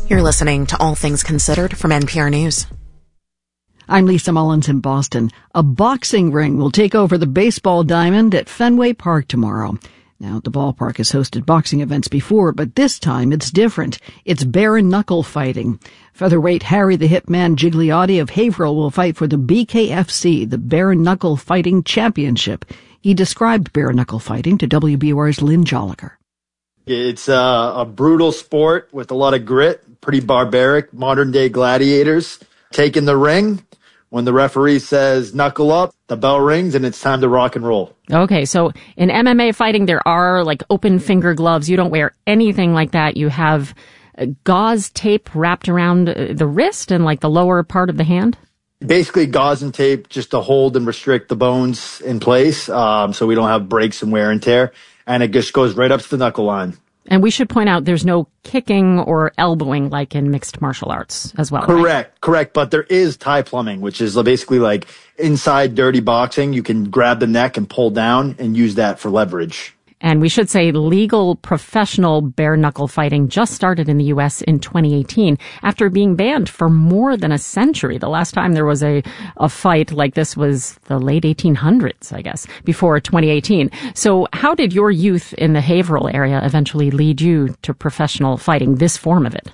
You're listening to All Things Considered from NPR News. I'm Lisa Mullins in Boston. A boxing ring will take over the baseball diamond at Fenway Park tomorrow. Now, the ballpark has hosted boxing events before, but this time it's different. It's bare knuckle fighting. Featherweight Harry the Hitman Gigliotti of Haverhill will fight for the BKFC, the Bare Knuckle Fighting Championship. He described bare knuckle fighting to WBUR's Lynn Joliker. It's a brutal sport with a lot of grit, pretty barbaric, modern-day gladiators. Taking the ring, when the referee says knuckle up, the bell rings, and it's time to rock and roll. Okay, so in MMA fighting, there are like open finger gloves. You don't wear anything like that. You have gauze tape wrapped around the wrist and like the lower part of the hand? Basically gauze and tape just to hold and restrict the bones in place so we don't have breaks and wear and tear. And it just goes right up to the knuckle line. And we should point out there's no kicking or elbowing like in mixed martial arts as well. Correct. But there is tie plumbing, which is basically like inside dirty boxing. You can grab the neck and pull down and use that for leverage. And we should say legal professional bare knuckle fighting just started in the U.S. in 2018 after being banned for more than a century. The last time there was a fight like this was the late 1800s, I guess, before 2018. So how did your youth in the Haverhill area eventually lead you to professional fighting, this form of it?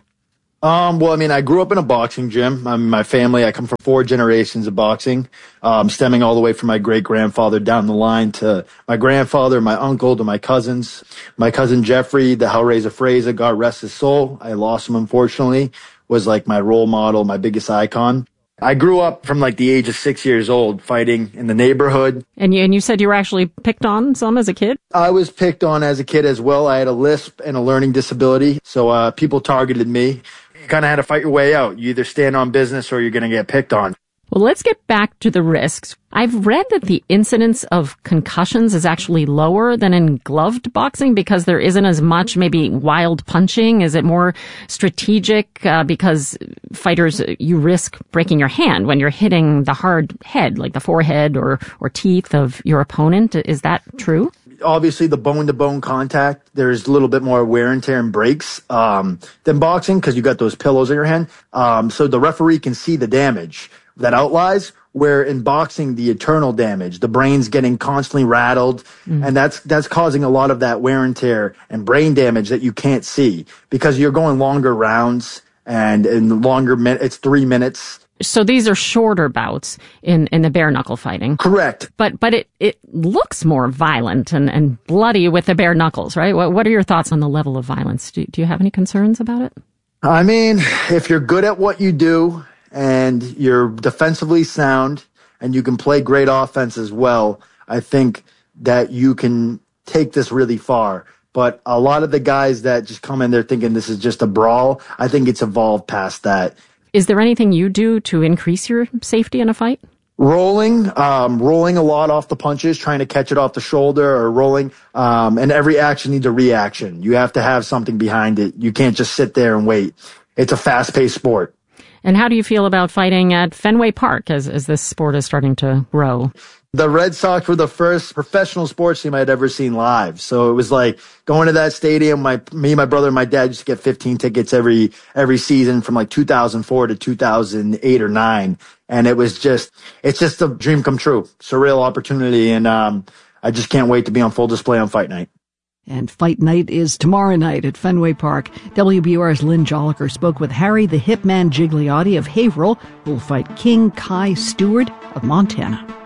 I grew up in a boxing gym. My family, I come from 4 generations of boxing, stemming all the way from my great-grandfather down the line to my grandfather, my uncle, to my cousins. My cousin Jeffrey, the Hellraiser Fraser, God rest his soul. I lost him, unfortunately, was like my role model, my biggest icon. I grew up from like the age of 6 years old fighting in the neighborhood. And you said you were actually picked on some as a kid? I was picked on as a kid as well. I had a lisp and a learning disability, so people targeted me. You kind of had to fight your way out. You either stand on business or you're going to get picked on. Well, let's get back to the risks. I've read that the incidence of concussions is actually lower than in gloved boxing because there isn't as much maybe wild punching. Is it more strategic because fighters, you risk breaking your hand when you're hitting the hard head, like the forehead or teeth of your opponent? Is that true? Obviously, the bone-to-bone contact, there's a little bit more wear and tear and breaks than boxing because you got those pillows in your hand. So the referee can see the damage that outlies, where in boxing, the internal damage, the brain's getting constantly rattled, and that's causing a lot of that wear and tear and brain damage that you can't see because you're going longer rounds and in longer minutes. It's 3 minutes. So these are shorter bouts in the bare knuckle fighting. Correct. But it looks more violent and bloody with the bare knuckles, right? What are your thoughts on the level of violence? Do you have any concerns about it? I mean, if you're good at what you do and you're defensively sound and you can play great offense as well, I think that you can take this really far. But a lot of the guys that just come in there thinking this is just a brawl, I think it's evolved past that. Is there anything you do to increase your safety in a fight? Rolling a lot off the punches, trying to catch it off the shoulder or rolling. And every action needs a reaction. You have to have something behind it. You can't just sit there and wait. It's a fast-paced sport. And how do you feel about fighting at Fenway Park as this sport is starting to grow? The Red Sox were the first professional sports team I'd ever seen live. So it was like going to that stadium. Me, my brother, and my dad used to get 15 tickets every season from like 2004 to 2008 or 9. And it's just a dream come true. Surreal opportunity. And I just can't wait to be on full display on fight night. And fight night is tomorrow night at Fenway Park. WBUR's Lynn Joliker spoke with Harry the Hitman Gigliotti of Haverhill, who will fight King Kai Stewart of Montana.